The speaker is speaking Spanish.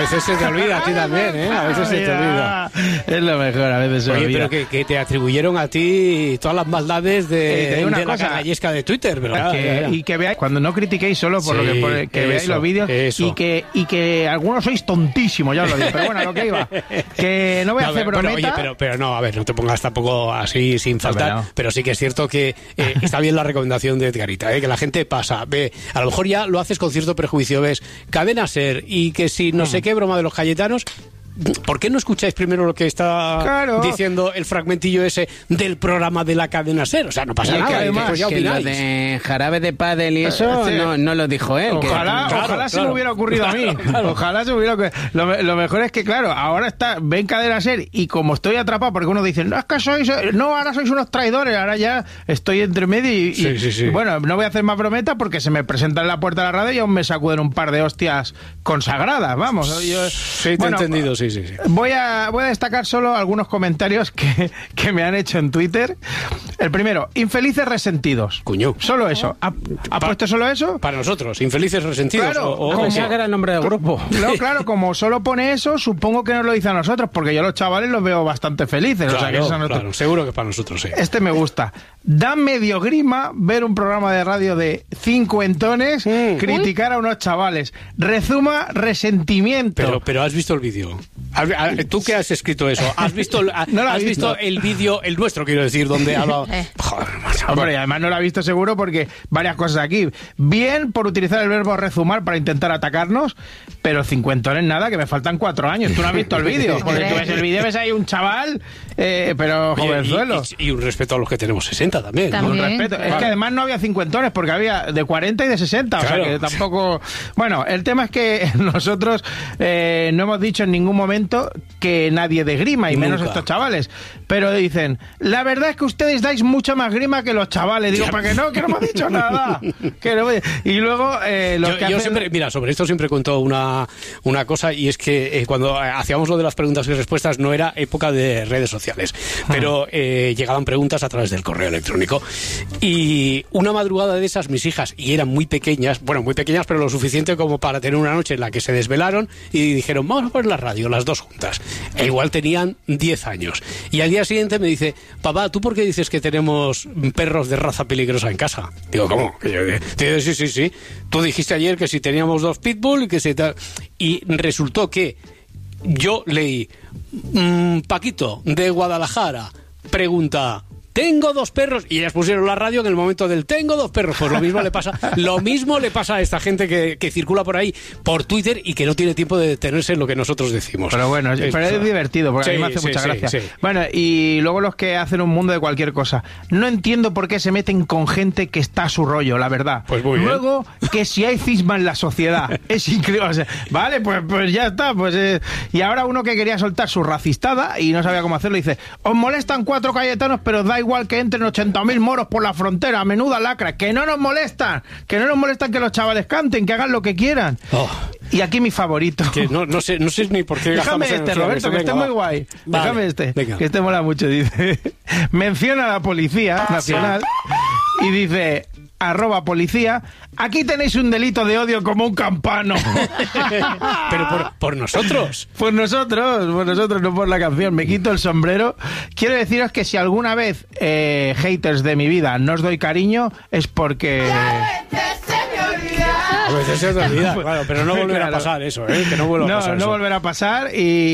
veces se te olvida a ti también, ¿eh? A veces se te olvida. Es lo mejor, a veces se olvida. Pero que te atribuyeron a ti todas las maldades de la canallesca de Twitter, ¿verdad? Y que veáis, cuando no critiquéis solo por que veáis los vídeos y que algunos sois tontísimos, ya os lo digo. Pero bueno, a lo que iba, que no voy a hacer brometa. Pero no, a ver, no te pongas tampoco así sin faltar, pero sí que es cierto que está bien la recomendación de Edgarita, que la gente pasa, ve, a lo mejor ya lo haces con cierto prejuicio, ves Cadena Ser y que si no sé qué broma de los Cayetanos. ¿Por qué no escucháis primero lo que está diciendo el fragmentillo ese del programa de la Cadena Ser? O sea, no pasa nada. Que además, que lo de Jarabe de Pádel y eso no lo dijo él. Ojalá se me hubiera ocurrido a mí. Ojalá se me hubiera ocurrido. Lo mejor es que, claro, ahora ven Cadena Ser y como estoy atrapado, porque uno dice, no, es que ahora sois unos traidores, ahora ya estoy entre medio y bueno, no voy a hacer más brometas porque se me presenta en la puerta de la radio y aún me sacuden un par de hostias consagradas, vamos. Sí, te he entendido, sí. Voy a destacar solo algunos comentarios que me han hecho en Twitter. El primero, infelices resentidos. Cuño. Solo eso. ¿Ha puesto solo eso? Para nosotros, infelices resentidos. Claro, como que era el nombre del grupo. No, claro, como solo pone eso, supongo que nos lo dice a nosotros, porque yo a los chavales los veo bastante felices. Claro, o sea que claro, seguro que para nosotros, sí. Este me gusta. Da medio grima ver un programa de radio de cincuentones criticar a unos chavales. Rezuma resentimiento. Pero has visto el vídeo. ¿Tú qué has escrito eso? ¿Has visto, has visto el vídeo, el nuestro, quiero decir, donde habla... Joder, macho. Hombre, además no lo ha visto seguro porque varias cosas aquí. Bien por utilizar el verbo rezumar para intentar atacarnos, pero cincuentones nada, que me faltan 4 años. Tú no has visto el vídeo. Porque tú ves el vídeo, ves ahí un chaval, pero jovenzuelo. Y un respeto a los que tenemos 60 también. Un respeto. Es que además no había cincuentones, porque había de 40 y de 60. Claro. O sea que tampoco... Bueno, el tema es que nosotros no hemos dicho en ningún momento que nadie dé grima, y menos estos chavales. Pero dicen, la verdad es que ustedes dais mucha más grima que los chavales. Digo, ¿para qué no? Que no hemos dicho nada. Y luego yo siempre, mira, sobre esto siempre cuento una cosa, y es que cuando hacíamos lo de las preguntas y respuestas no era época de redes sociales, pero llegaban preguntas a través del correo electrónico, y una madrugada de esas mis hijas, y eran muy pequeñas, pero lo suficiente como para tener una noche en la que se desvelaron y dijeron, vamos a poner la radio, las dos juntas. E igual tenían 10 años. Y al día siguiente me dice, papá, ¿tú por qué dices que tenemos perros de raza peligrosa en casa? Digo, ¿cómo? Sí. Tú dijiste ayer que si teníamos 2 pitbull, que si tal... Y resultó que yo leí, Paquito, de Guadalajara, pregunta... Tengo 2 perros, y ellas pusieron la radio en el momento del tengo 2 perros. Pues lo mismo le pasa a esta gente que circula por ahí por Twitter y que no tiene tiempo de detenerse en lo que nosotros decimos. Pero bueno, es divertido, porque a mí me hace mucha gracia. Sí. Bueno, y luego los que hacen un mundo de cualquier cosa. No entiendo por qué se meten con gente que está a su rollo, la verdad. Pues muy luego, bien. Que si hay cisma en la sociedad, es increíble. O sea, vale, pues ya está. Y ahora uno que quería soltar su racistada y no sabía cómo hacerlo, dice, os molestan 4 cayetanos, pero da igual que entren 80.000 moros por la frontera, menuda lacra, que no nos molestan que los chavales canten, que hagan lo que quieran. Y aquí mi favorito. Que no sé ni por qué. Déjame Roberto, que esté muy guay. Vale, déjame que este mola mucho. Dice, menciona a la Policía Nacional y dice, @policía, aquí tenéis un delito de odio como un campano. Pero por nosotros. Por nosotros, no por la canción. Me quito el sombrero. Quiero deciros que si alguna vez, haters de mi vida, no os doy cariño, es porque... A veces se te olvida, claro, pero no volverá a pasar eso, que no vuelva a pasar eso. No volverá a pasar y...